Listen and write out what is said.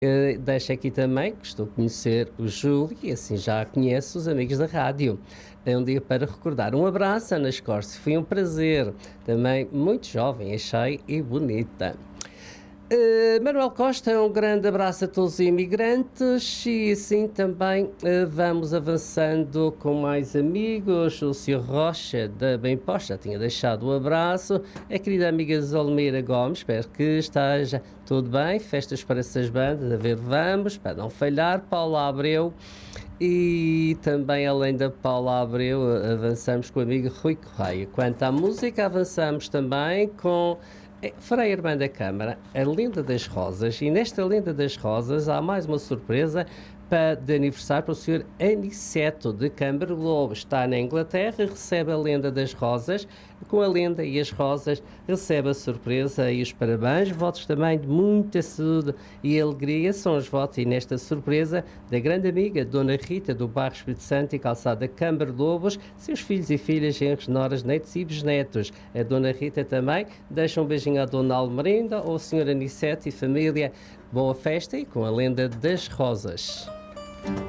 Deixo aqui também que estou a conhecer o Júlio e assim já conheço os amigos da rádio. É um dia para recordar. Um abraço, Ana Escorce, foi um prazer. Também muito jovem, achei e bonita. Manuel Costa, um grande abraço a todos os imigrantes e assim também vamos avançando com mais amigos. O Sr. Rocha da Bem Posta tinha deixado o abraço. A querida amiga Zolmeira Gomes, espero que esteja tudo bem. Festas para essas bandas, a ver, vamos, para não falhar. Paula Abreu. E também, além da Paula Abreu, avançamos com o amigo Rui Correia. Quanto à música, avançamos também com Frei Irmã da Câmara, a Lenda das Rosas. E nesta Lenda das Rosas há mais uma surpresa de aniversário para o Sr. Aniceto de Câmara Lobo. Está na Inglaterra, recebe a Lenda das Rosas. Com a lenda e as rosas, recebe a surpresa e os parabéns. Votos também de muita saúde e alegria. São os votos e nesta surpresa da grande amiga Dona Rita do bairro Espírito Santo e Calçada Câmara Lobos, seus filhos e filhas, genros, noras, netos e bisnetos. A Dona Rita também deixa um beijinho à Dona Almerinda, ao Sr. Aniceto e família. Boa festa e com a Lenda das Rosas.